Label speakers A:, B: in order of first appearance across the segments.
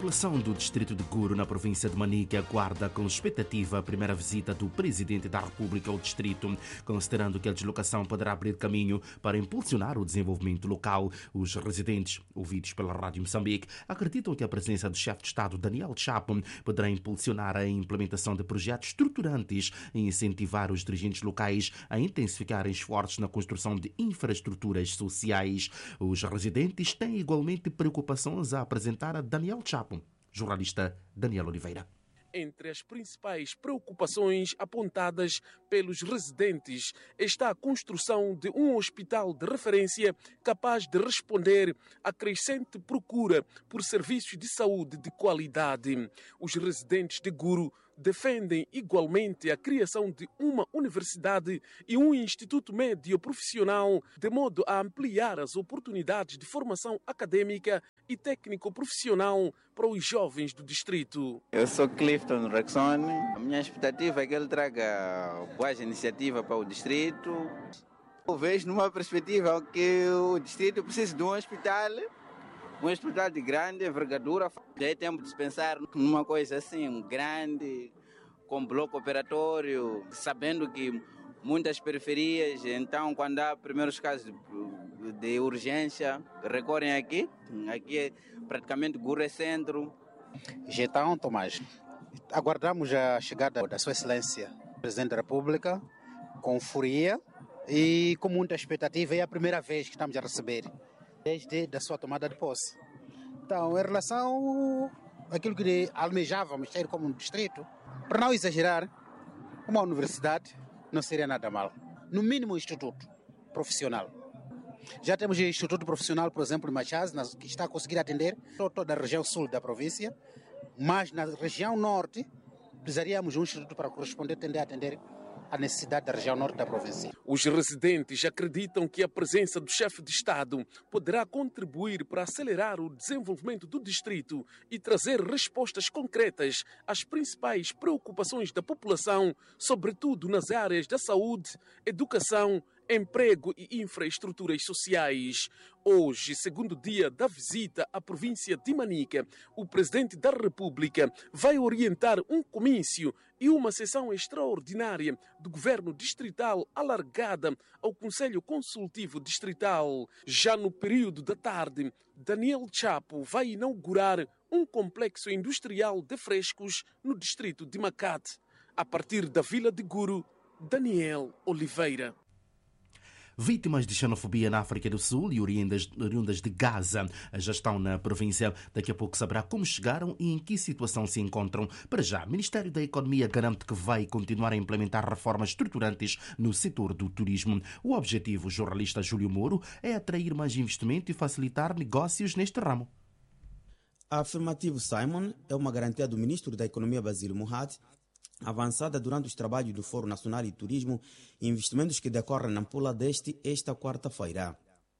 A: população do distrito de Guru, na província de Manica, aguarda com expectativa a primeira visita do Presidente da República ao distrito, considerando que a deslocação poderá abrir caminho para impulsionar o desenvolvimento local. Os residentes, ouvidos pela Rádio Moçambique, acreditam que a presença do chefe de Estado, Daniel Chapo, poderá impulsionar a implementação de projetos estruturantes e incentivar os dirigentes locais a intensificar esforços na construção de infraestruturas sociais. Os residentes têm igualmente preocupações a apresentar a Daniel Chapo. Jornalista Daniel Oliveira.
B: Entre as principais preocupações apontadas pelos residentes está a construção de um hospital de referência capaz de responder à crescente procura por serviços de saúde de qualidade. Os residentes de Guru defendem igualmente a criação de uma universidade e um instituto médio profissional, de modo a ampliar as oportunidades de formação acadêmica e técnico-profissional para os jovens do distrito.
C: Eu sou Clifton Rexone. A minha expectativa é que ele traga boas iniciativas para o distrito. Eu vejo numa perspectiva que o distrito precisa de um hospital de grande envergadura. Já é tempo de pensar numa coisa assim, grande, com bloco operatório, sabendo que muitas periferias, então quando há primeiros casos de urgência, recorrem aqui. Aqui é praticamente Guru é centro.
D: Getão Tomás, aguardamos a chegada da Sua Excelência, Presidente da República, com furia e com muita expectativa. É a primeira vez que estamos a receber, desde a sua tomada de posse. Então, em relação àquilo que almejávamos ter como distrito, para não exagerar, uma universidade não seria nada mal. No mínimo, um instituto profissional. Já temos o Instituto Profissional, por exemplo, em Machaz, que está a conseguir atender toda a região sul da província, mas na região norte precisaríamos de um instituto para corresponder, tender a atender a necessidade da região norte da província.
B: Os residentes acreditam que a presença do chefe de Estado poderá contribuir para acelerar o desenvolvimento do distrito e trazer respostas concretas às principais preocupações da população, sobretudo nas áreas da saúde, educação, emprego e infraestruturas sociais. Hoje, segundo dia da visita à província de Manica, o Presidente da República vai orientar um comício e uma sessão extraordinária do Governo Distrital alargada ao Conselho Consultivo Distrital. Já no período da tarde, Daniel Chapo vai inaugurar um complexo industrial de frescos no distrito de Macate. A partir da Vila de Guru, Daniel Oliveira.
A: Vítimas de xenofobia na África do Sul e oriundas de Gaza já estão na província. Daqui a pouco saberá como chegaram e em que situação se encontram. Para já, o Ministério da Economia garante que vai continuar a implementar reformas estruturantes no setor do turismo. O objetivo, o jornalista Júlio Moro, é atrair mais investimento e facilitar negócios neste ramo.
E: Afirmativo Simon é uma garantia do Ministro da Economia Basílio Mohat, avançada durante os trabalhos do Fórum Nacional de Turismo e investimentos que decorrem na Nampula esta quarta-feira.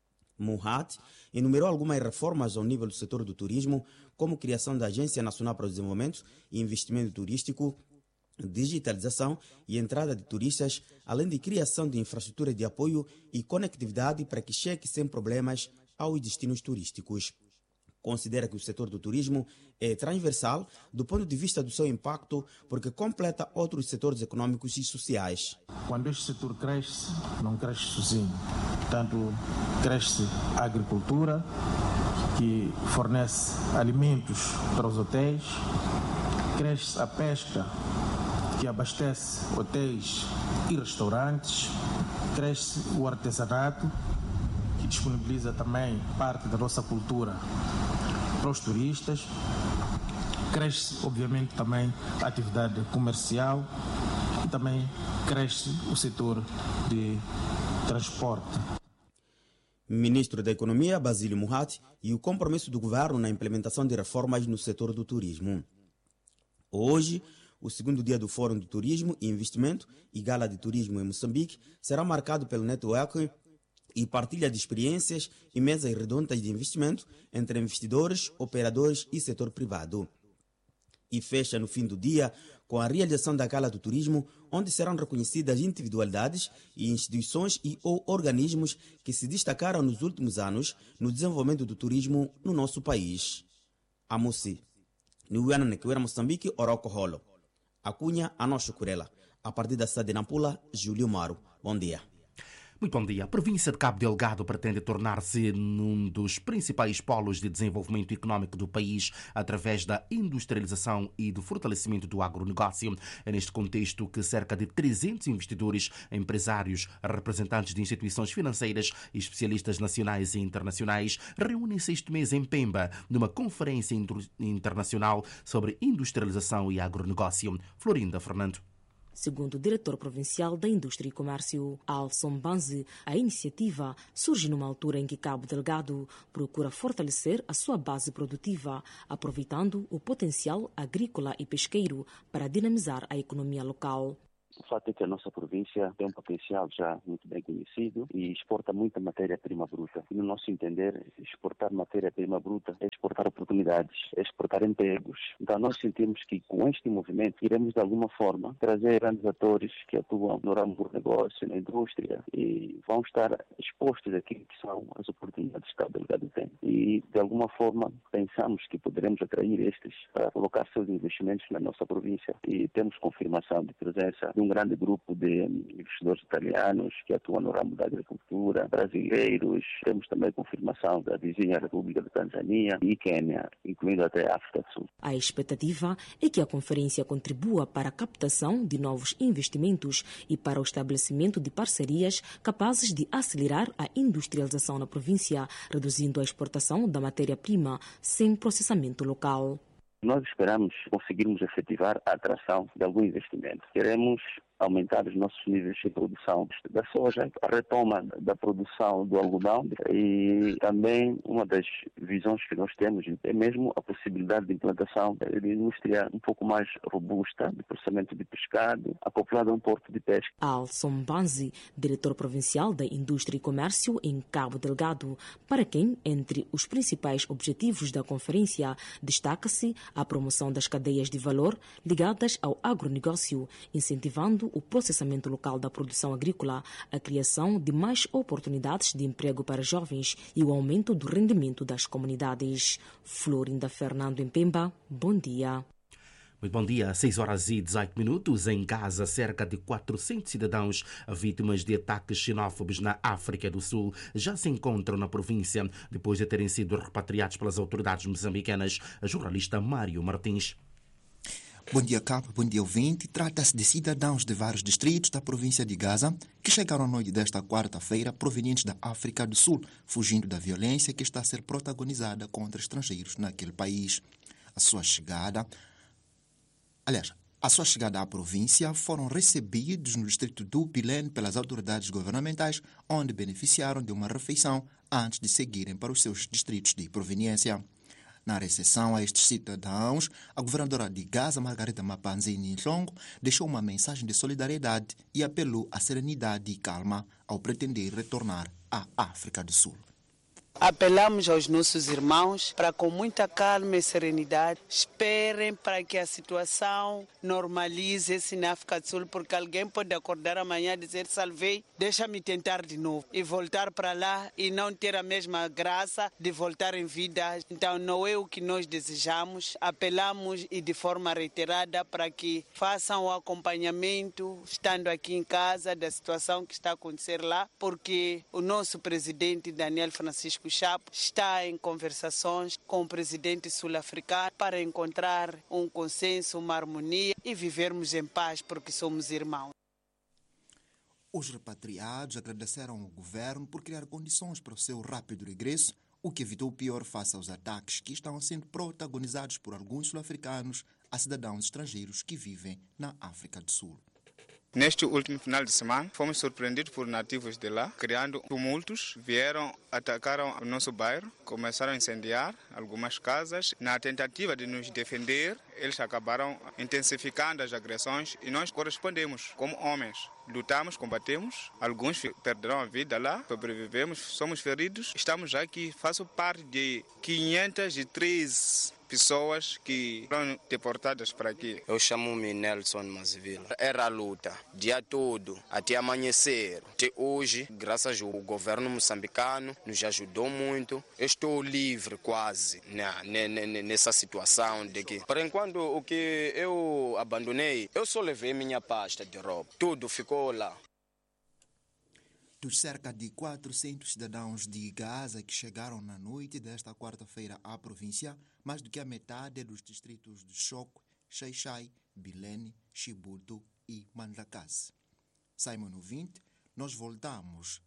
E: Mohat enumerou algumas reformas ao nível do setor do turismo, como criação da Agência Nacional para o Desenvolvimento e Investimento Turístico, digitalização e entrada de turistas, além de criação de infraestrutura de apoio e conectividade para que chegue sem problemas aos destinos turísticos. Considera que o setor do turismo é transversal do ponto de vista do seu impacto, porque completa outros setores econômicos e sociais.
F: Quando este setor cresce, não cresce sozinho. Portanto, cresce a agricultura, que fornece alimentos para os hotéis, cresce a pesca, que abastece hotéis e restaurantes, cresce o artesanato, que disponibiliza também parte da nossa cultura para os turistas, cresce obviamente também a atividade comercial e também cresce o setor de transporte.
E: Ministro da Economia, Basílio Mohat, e o compromisso do governo na implementação de reformas no setor do turismo. Hoje, o segundo dia do Fórum de Turismo e Investimento e Gala de Turismo em Moçambique será marcado pelo networking e partilha de experiências e mesas redondas de investimento entre investidores, operadores e setor privado. E fecha no fim do dia com a realização da Gala do Turismo, onde serão reconhecidas individualidades e instituições e ou organismos que se destacaram nos últimos anos no desenvolvimento do turismo no nosso país. Amoci, Niuana Nequiera Moçambique, Oroco Rolo. A Cunha, a nossa Curela. A partir da cidade de Nampula, Júlio Maro. Bom dia.
A: Muito bom dia. A província de Cabo Delgado pretende tornar-se um dos principais polos de desenvolvimento econômico do país através da industrialização e do fortalecimento do agronegócio. É neste contexto que cerca de 300 investidores, empresários, representantes de instituições financeiras e especialistas nacionais e internacionais reúnem-se este mês em Pemba, numa conferência internacional sobre industrialização e agronegócio. Florinda Fernando.
G: Segundo o diretor provincial da Indústria e Comércio, Alson Banzi, a iniciativa surge numa altura em que Cabo Delgado procura fortalecer a sua base produtiva, aproveitando o potencial agrícola e pesqueiro para dinamizar a economia local.
H: O fato é que a nossa província tem um potencial já muito bem conhecido e exporta muita matéria-prima bruta. E no nosso entender, exportar matéria-prima bruta é exportar oportunidades, é exportar empregos. Então nós sentimos que com este movimento iremos de alguma forma trazer grandes atores que atuam no ramo do negócio, na indústria e vão estar expostos àquilo que são as oportunidades que Cabo Delgado tem. E de alguma forma pensamos que poderemos atrair estes para colocar seus investimentos na nossa província e temos confirmação de presença de um grande grupo de investidores italianos que atuam no ramo da agricultura, brasileiros, temos também confirmação da vizinha República de Tanzânia e Quênia, incluindo até a África do Sul.
G: A expectativa é que a conferência contribua para a captação de novos investimentos e para o estabelecimento de parcerias capazes de acelerar a industrialização na província, reduzindo a exportação da matéria-prima sem processamento local.
H: Nós esperamos conseguirmos efetivar a atração de algum investimento. Queremos aumentar os nossos níveis de produção da soja, a retoma da produção do algodão e também uma das visões que nós temos é mesmo a possibilidade de implantação de indústria um pouco mais robusta, de processamento de pescado, acoplada a um porto de pesca.
G: Alson Banzi, diretor provincial da Indústria e Comércio em Cabo Delgado, para quem, entre os principais objetivos da conferência, destaca-se a promoção das cadeias de valor ligadas ao agronegócio, incentivando o processamento local da produção agrícola, a criação de mais oportunidades de emprego para jovens e o aumento do rendimento das comunidades. Florinda Fernando em Pemba, bom dia.
A: Muito bom dia. 6h18. Em Gaza, cerca de 400 cidadãos vítimas de ataques xenófobos na África do Sul já se encontram na província depois de terem sido repatriados pelas autoridades moçambicanas. A jornalista Mário Martins.
I: Bom dia, Cabo. Bom dia, ouvinte. Trata-se de cidadãos de vários distritos da província de Gaza que chegaram à noite desta quarta-feira provenientes da África do Sul, fugindo da violência que está a ser protagonizada contra estrangeiros naquele país. A sua chegada à província foram recebidos no distrito do Pilene pelas autoridades governamentais, onde beneficiaram de uma refeição antes de seguirem para os seus distritos de proveniência. Na recepção a estes cidadãos, a governadora de Gaza, Margarida Mapanzini Nhlongo, deixou uma mensagem de solidariedade e apelou à serenidade e calma ao pretender retornar à África do Sul.
J: Apelamos aos nossos irmãos para, com muita calma e serenidade, esperem para que a situação normalize-se na África do Sul, porque alguém pode acordar amanhã e dizer: salvei, deixa-me tentar de novo, e voltar para lá e não ter a mesma graça de voltar em vida. Então não é o que nós desejamos. Apelamos e de forma reiterada para que façam o acompanhamento, estando aqui em casa, da situação que está a acontecer lá, porque o nosso presidente Daniel Francisco Chapo está em conversações com o presidente sul-africano para encontrar um consenso, uma harmonia e vivermos em paz porque somos irmãos.
I: Os repatriados agradeceram ao governo por criar condições para o seu rápido regresso, o que evitou o pior face aos ataques que estão sendo protagonizados por alguns sul-africanos a cidadãos estrangeiros que vivem na África do Sul.
K: Neste último final de semana, fomos surpreendidos por nativos de lá, criando tumultos, vieram, atacaram o nosso bairro, começaram a incendiar algumas casas. Na tentativa de nos defender, eles acabaram intensificando as agressões e nós correspondemos como homens. lutamos, combatemos, alguns perderão a vida lá, sobrevivemos, somos feridos. Estamos aqui, faço parte de 513 pessoas que foram deportadas para aqui.
L: Eu chamo-me Nelson Mazivila. Era a luta, dia todo, até amanhecer. Até hoje, graças ao governo moçambicano, nos ajudou muito. Eu estou livre quase nessa situação de que, por enquanto, o que eu abandonei, eu só levei minha pasta de roupa. Tudo ficou lá.
I: Dos cerca de 400 cidadãos de Gaza que chegaram na noite desta quarta-feira à província, mais do que a metade dos distritos de Chokwe, Xai-Xai, Bilene, Chibuto e Mandlakazi. Simon ouvinte, nós voltamos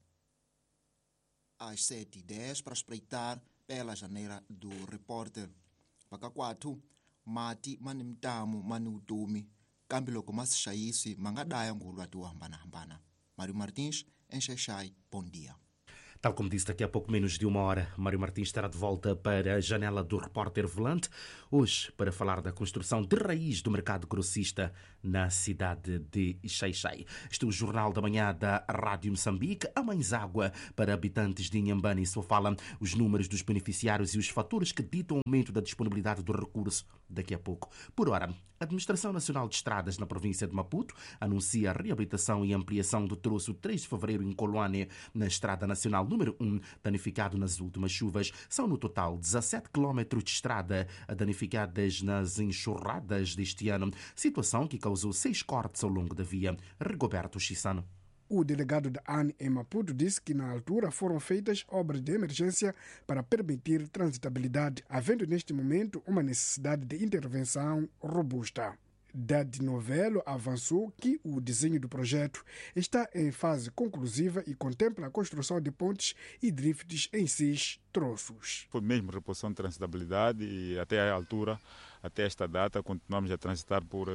I: às 7h10 para espreitar pela janela do repórter. Pakakwatu, Mati Manimtamu Manutumi, Kambilo Kumasi Shaisi, Mangadaya Ngulwatu Hambana. Mário Martins, em Xai-Xai, bom dia.
A: Tal como disse, daqui a pouco menos de uma hora, Mário Martins estará de volta para a janela do repórter volante, hoje para falar da construção de raiz do mercado grossista na cidade de Xai-Xai. Este é o Jornal da Manhã da Rádio Moçambique. A mais água para habitantes de Inhambane. Só falam os números dos beneficiários e os fatores que ditam o aumento da disponibilidade do recurso daqui a pouco. Por hora, a Administração Nacional de Estradas na província de Maputo anuncia a reabilitação e ampliação do troço 3 de fevereiro em Coloane, na Estrada Nacional número 1, danificado nas últimas chuvas. São no total 17 quilómetros de estrada danificadas nas enxurradas deste ano, situação que causou 6 cortes ao longo da via. Rigoberto Chissano.
M: O delegado da ANE em Maputo disse que na altura foram feitas obras de emergência para permitir transitabilidade, havendo neste momento uma necessidade de intervenção robusta. Dade Novelo avançou que o desenho do projeto está em fase conclusiva e contempla a construção de pontes e drifts em 6 troços.
N: Foi mesmo reposição de transitabilidade e até a altura, até esta data, continuamos a transitar por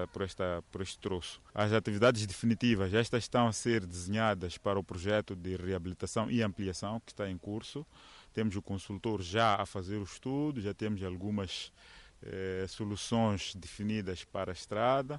N: este troço. As atividades definitivas, estas estão a ser desenhadas para o projeto de reabilitação e ampliação que está em curso. Temos o consultor já a fazer o estudo, já temos algumas soluções definidas para a estrada,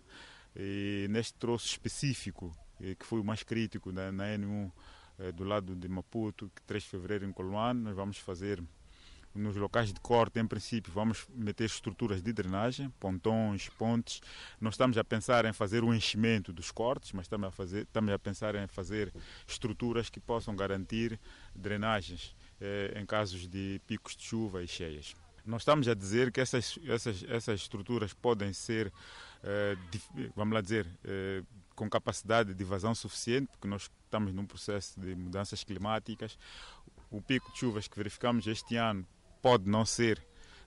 N: e neste troço específico, que foi o mais crítico na N1 do lado de Maputo, 3 de fevereiro em Coloane, nós vamos fazer nos locais de corte, em princípio, vamos meter estruturas de drenagem, pontões, pontes. Nós estamos a pensar em fazer o enchimento dos cortes, mas estamos a pensar em fazer estruturas que possam garantir drenagens em casos de picos de chuva e cheias. Nós estamos a dizer que essas estruturas podem ser, vamos lá dizer, com capacidade de vazão suficiente, porque nós estamos num processo de mudanças climáticas. O pico de chuvas que verificamos este ano pode não ser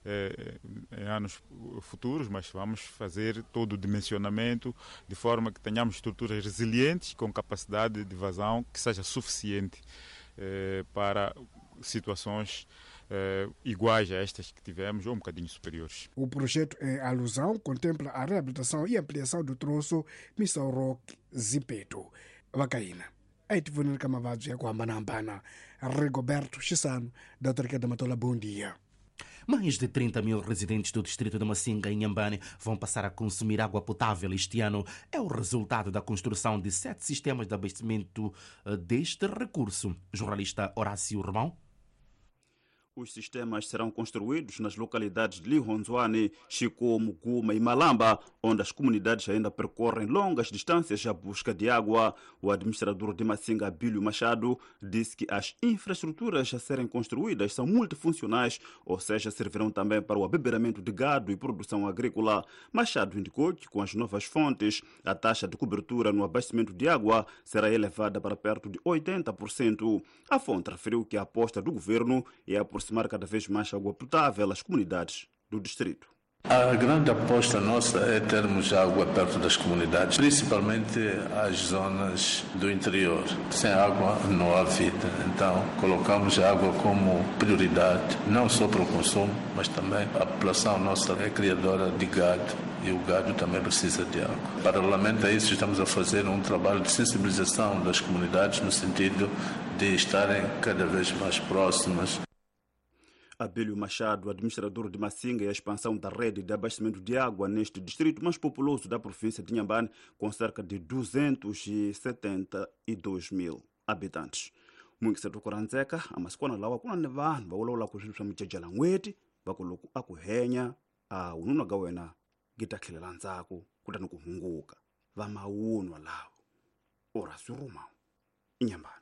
N: em anos futuros, mas vamos fazer todo o dimensionamento de forma que tenhamos estruturas resilientes com capacidade de vazão que seja suficiente para situações iguais a estas que tivemos ou um bocadinho superiores.
M: O projeto em alusão contempla a reabilitação e ampliação do troço Missão-Roque-Zipeto. Vacaína. Aitivunir Kamavadzo ya kuhambana-hambana. Rigoberto Chissano, da Autarquia da Matola, bom dia.
A: Mais de 30 mil residentes do distrito de Macinga, em Inhambane, vão passar a consumir água potável este ano. É o resultado da construção de 7 sistemas de abastecimento deste recurso. Jornalista Horácio Romão.
O: Os sistemas serão construídos nas localidades de Lihonzwane, Chico, Muguma e Malamba, onde as comunidades ainda percorrem longas distâncias à busca de água. O administrador de Macinga, Bílio Machado, disse que as infraestruturas a serem construídas são multifuncionais, ou seja, servirão também para o abeberamento de gado e produção agrícola. Machado indicou que com as novas fontes, a taxa de cobertura no abastecimento de água será elevada para perto de 80%. A fonte referiu que a aposta do governo é aproximar cada vez mais água potável às comunidades do distrito.
P: A grande aposta nossa é termos água perto das comunidades, principalmente as zonas do interior. Sem água não há vida, então colocamos a água como prioridade, não só para o consumo, mas também a população nossa é criadora de gado e o gado também precisa de água. Paralelamente a isso, estamos a fazer um trabalho de sensibilização das comunidades no sentido de estarem cada vez mais próximas.
O: Abelio Machado, administrador de Massinga e a expansão da rede de abastecimento de água neste distrito mais populoso da província de Inhambane, com cerca de 272 mil habitantes. Mwingisetu kuranzeka amasikwana lawa kuna ne vanhu va wolola ku swilo swa micecela n'weti va ku loko a ku henya a ununa ga wena gita tlhelela ndzhaku kutani ku hunguka va mawunwa lawa ora suruma Inhambane.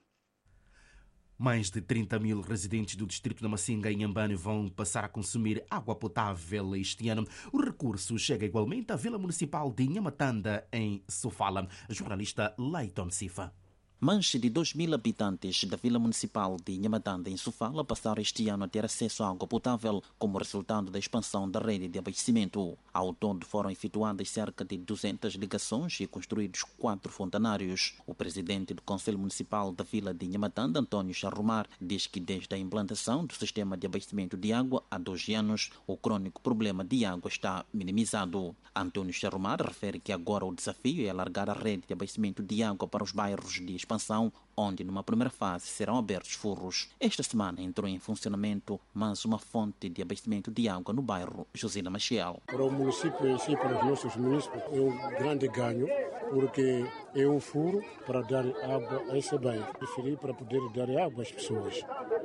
A: Mais de 30 mil residentes do distrito da Massinga em Inhambane vão passar a consumir água potável este ano. O recurso chega igualmente à Vila Municipal de Inhamatanda, em Sofala. A jornalista Leiton Sifa.
Q: Mais de 2.000 habitantes da Vila Municipal de Inhamatanda, em Sofala, passaram este ano a ter acesso à água potável como resultado da expansão da rede de abastecimento. Ao todo foram efetuadas cerca de 200 ligações e construídos 4 fontanários. O presidente do Conselho Municipal da Vila de Inhamatanda, Antônio Charrumar, diz que desde a implantação do sistema de abastecimento de água há 2 anos, o crônico problema de água está minimizado. Antônio Charrumar refere que agora o desafio é alargar a rede de abastecimento de água para os bairros de expansão, onde numa primeira fase serão abertos furos. Esta semana entrou em funcionamento mais uma fonte de abastecimento de água no bairro Josina Maciel.
R: Para o município em si, para os nossos municípios, é um grande ganho, porque é um furo para dar água a esse bairro. Preferi para poder dar água às pessoas.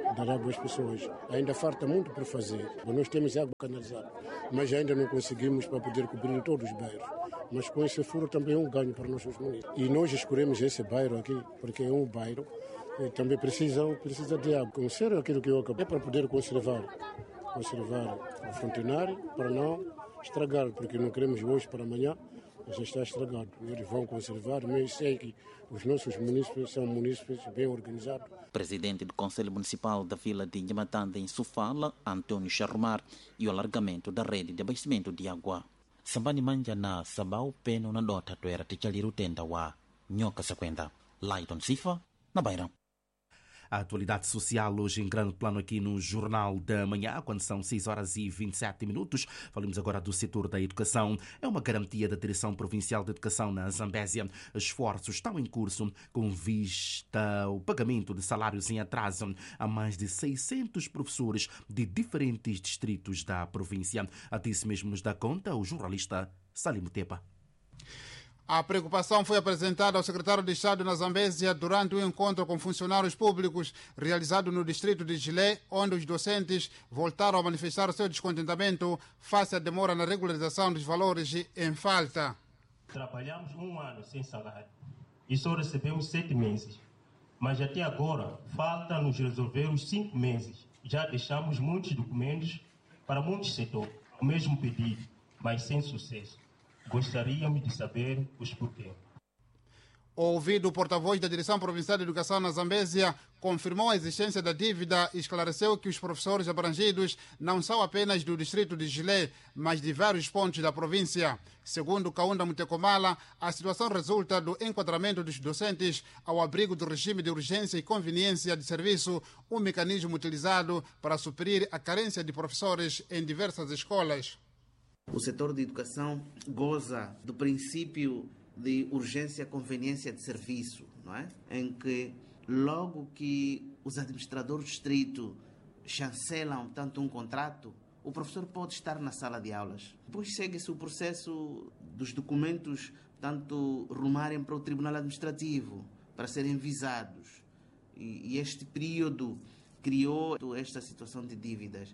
R: Ainda falta muito por fazer. Nós temos água canalizada, mas ainda não conseguimos para poder cobrir todos os bairros. Mas com esse furo também é um ganho para nossos municípios. E nós escolhemos esse bairro aqui, porque é um bairro que também precisa de água. Com sério aquilo que eu acabei, é para poder conservar o fontenário, para não estragar, porque não queremos hoje para amanhã, já está estragado. Eles vão conservar, mas sei que os nossos municípios são municípios bem organizados.
Q: Presidente do Conselho Municipal da Vila de Inhamatanda, em Sofala, Antônio Charrumar, e o alargamento da rede de abastecimento de água. Sambani manja na sabau peno na dota toera tichaliru tenda wa nyoka sakwenda. Leiton Sifa, na Bairão.
A: A atualidade social hoje em grande plano aqui no Jornal da Manhã, quando são 6h27. Falamos agora do setor da educação. É uma garantia da Direção Provincial de Educação na Zambésia. Esforços estão em curso com vista ao pagamento de salários em atraso a mais de 600 professores de diferentes distritos da província. A disso mesmo nos dá conta o jornalista Salim Tepa.
S: A preocupação foi apresentada ao secretário de Estado na Zambésia durante o encontro com funcionários públicos realizado no distrito de Gilé, onde os docentes voltaram a manifestar o seu descontentamento face à demora na regularização dos valores em falta.
T: Trabalhamos 1 ano sem salário e só recebemos 7 meses. Mas até agora falta nos resolver os 5 meses. Já deixamos muitos documentos para muitos setores, o mesmo pedido, mas sem sucesso. Gostaríamos de saber os porquês.
S: Ouvido o porta-voz da Direção Provincial de Educação na Zambésia, confirmou a existência da dívida e esclareceu que os professores abrangidos não são apenas do distrito de Gilé, mas de vários pontos da província. Segundo Kaunda Mutekomala, a situação resulta do enquadramento dos docentes ao abrigo do regime de urgência e conveniência de serviço, um mecanismo utilizado para suprir a carência de professores em diversas escolas.
U: O setor de educação goza do princípio de urgência e conveniência de serviço, não é? Em que logo que os administradores do distrito chancelam tanto um contrato, o professor pode estar na sala de aulas. Depois segue-se o processo dos documentos, tanto rumarem para o Tribunal Administrativo, para serem visados. E este período criou esta situação de dívidas.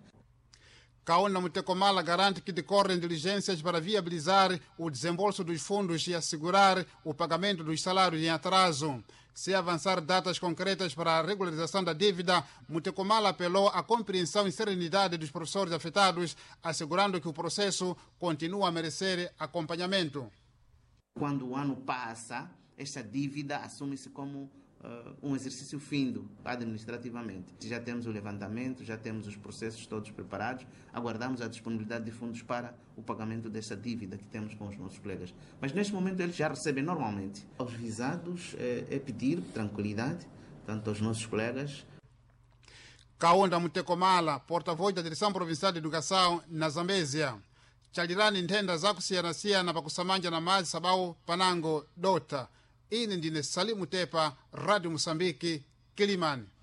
S: Kaunda Mutekomala garante que decorrem diligências para viabilizar o desembolso dos fundos e assegurar o pagamento dos salários em atraso. Se avançar datas concretas para a regularização da dívida, Mutekomala apelou à compreensão e serenidade dos professores afetados, assegurando que o processo continua a merecer acompanhamento.
U: Quando o ano passa, esta dívida assume-se como um exercício findo administrativamente. Já temos o levantamento, já temos os processos todos preparados, aguardamos a disponibilidade de fundos para o pagamento dessa dívida que temos com os nossos colegas. Mas neste momento eles já recebem normalmente. Aos visados é pedir tranquilidade, tanto aos nossos colegas.
S: Kaunda Mutekomala, porta-voz da Direção Provincial de Educação na Zambésia. Chalirani ntenda zakusiyana-siyana pakusamanja na mazi sabau panango dota. Ini ndine Salimu Tepa, Radio Moçambique, Quilimane.